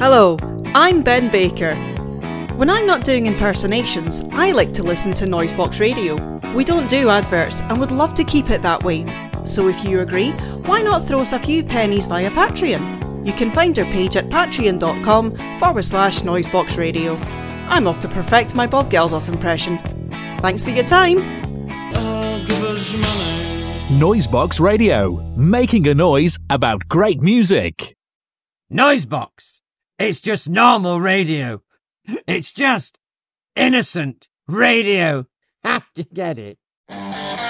Hello, I'm Ben Baker. When I'm not doing impersonations, I like to listen to Noisebox Radio. We don't do adverts and would love to keep it that way. So if you agree, why not throw us a few pennies via Patreon? You can find our page at patreon.com/Noisebox Radio. I'm off to perfect my Bob Geldof impression. Thanks for your time. Noisebox Radio, making a noise about great music. Noisebox. It's just normal radio. It's just innocent radio. Have to get it.